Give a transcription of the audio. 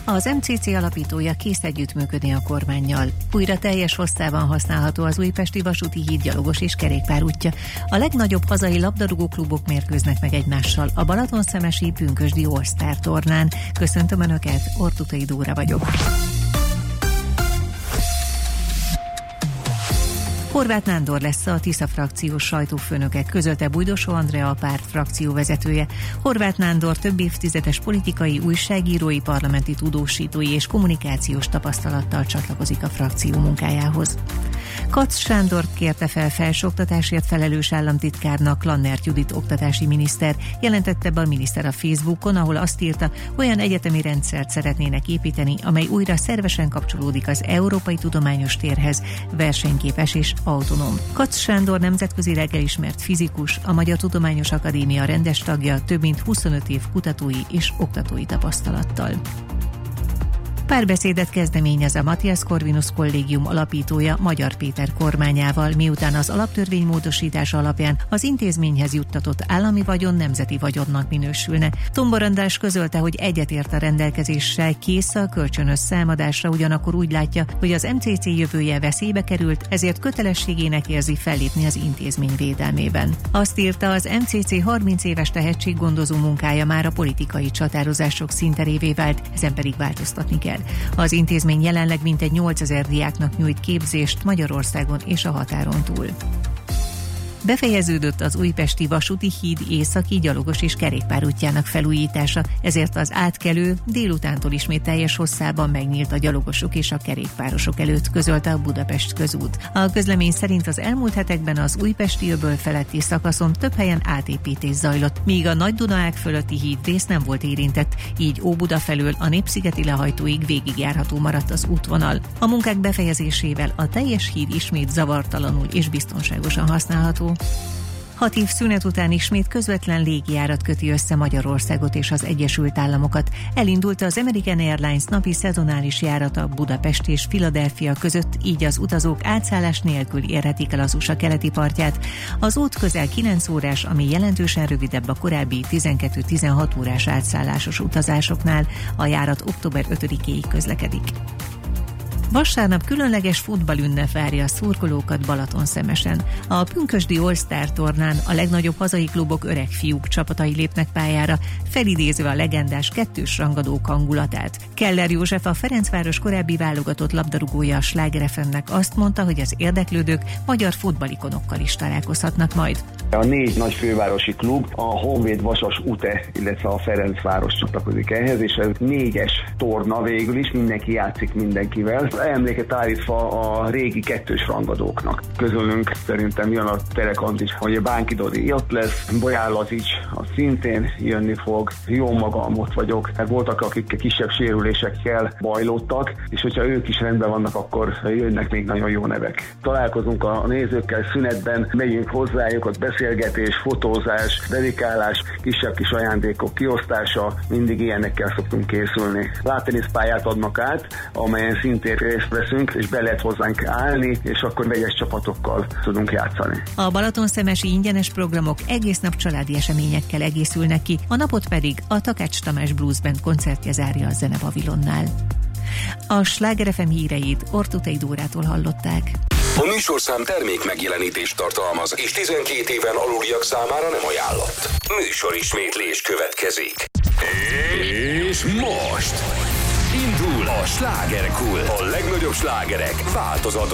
Az MCC alapítója kész együttműködni a kormánnyal. Újra teljes hosszában használható az újpesti vasúti híd gyalogos és kerékpárútja. A legnagyobb hazai labdarúgó klubok mérkőznek meg egymással a Balatonszemesi Pünkösdi All-Star tornán. Köszöntöm Önöket, Ortutai Dóra vagyok. Horváth Nándor lesz a Tisza frakciós sajtófőnöke, közölte Bujdosó Andrea, a párt frakcióvezetője. Horváth Nándor több évtizedes politikai, újságírói, parlamenti tudósítói és kommunikációs tapasztalattal csatlakozik a frakció munkájához. Katz Sándort kérte fel felsőoktatásért felelős államtitkárnak Lannert Judit oktatási miniszter, jelentette be a miniszter a Facebookon, ahol azt írta, olyan egyetemi rendszert szeretnének építeni, amely újra szervesen kapcsolódik az európai tudományos térhez, versenyképes és autonóm. Katz Sándor nemzetközileg elismert fizikus, a Magyar Tudományos Akadémia rendes tagja, több mint 25 év kutatói és oktatói tapasztalattal. Párbeszédet kezdeményez a Matthias Corvinus Kollégium alapítója Magyar Péter kormányával, miután az alaptörvény módosítása alapján az intézményhez juttatott állami vagyon nemzeti vagyonnak minősülne. Tombor András közölte, hogy egyetért a rendelkezéssel, kész a kölcsönös számadásra, ugyanakkor úgy látja, hogy az MCC jövője veszélybe került, ezért kötelességének érzi fellépni az intézmény védelmében. Azt írta, az MCC 30 éves tehetséggondozó munkája már a politikai csatározások színterévé vált, ezen pedig változtatni kell. Az intézmény jelenleg mintegy 8000 diáknak nyújt képzést Magyarországon és a határon túl. Befejeződött az újpesti vasúti híd északi gyalogos és kerékpárútjának felújítása, ezért az átkelő délutántól ismét teljes hosszában megnyílt a gyalogosok és a kerékpárosok előtt, közölte a Budapest Közút. A közlemény szerint az elmúlt hetekben az újpesti-öböl feletti szakaszon több helyen átépítés zajlott, míg a Nagy-Dunaág fölötti hídrész nem volt érintett, így Óbuda felől a Népszigeti lehajtóig végigjárható maradt az útvonal. A munkák befejezésével a teljes híd ismét zavartalanul és biztonságosan használható. 6 év szünet után ismét közvetlen légijárat köti össze Magyarországot és az Egyesült Államokat. Elindult az American Airlines napi szezonális járata Budapest és Philadelphia között, így az utazók átszállás nélkül érhetik el az USA keleti partját. Az út közel 9 órás, ami jelentősen rövidebb a korábbi 12-16 órás átszállásos utazásoknál. A járat október 5-éig közlekedik. Vasárnap különleges futballünnep várja a szurkolókat Balatonszemesen. A Pünkösdi All-Star tornán a legnagyobb hazai klubok öreg fiúk csapatai lépnek pályára, felidézve a legendás kettős rangadók hangulatát. Keller József, a Ferencváros korábbi válogatott labdarúgója a Sláger FM-nek azt mondta, hogy az érdeklődők magyar futballikonokkal is találkozhatnak majd. A 4 nagy fővárosi klub, a Honvéd, Vasas, UTE, illetve a Ferencváros csatlakozik ehhez, és ez 4-es torna végül is, mindenki játszik mindenkivel. Emléket állítva a régi kettős rangadóknak. Közülünk szerintem jön a Telekant is, hogy a Bánki Dori ott lesz, Bolyár Lazics az szintén jönni fog, jó magam ott vagyok. Voltak, akik kisebb sérülésekkel bajlódtak, és hogyha ők is rendben vannak, akkor jönnek még nagyon jó nevek. Találkozunk a nézőkkel szünetben, megyünk hozzájuk, ott beszélgetés, fotózás, dedikálás, kisebb kis ajándékok kiosztása, mindig ilyenekkel szoktunk készülni. Látteniszpályát adnak át, amelyen szintén részt veszünk, és be lehet hozzánk állni, és akkor vegyes csapatokkal tudunk játszani. A Balatonszemesi ingyenes programok egész nap családi eseményekkel egészülnek ki, a napot pedig a Takács Tamás Blues Band koncertje zárja a Zenepavilonnál. A Sláger FM híreit Ortutai Dórától hallották. A műsorszám termék megjelenítést tartalmaz, és 12 éven aluliak számára nem ajánlott. Műsorismétlés következik. És most indul a Slágerkult. A legnagyobb slágerek változatban.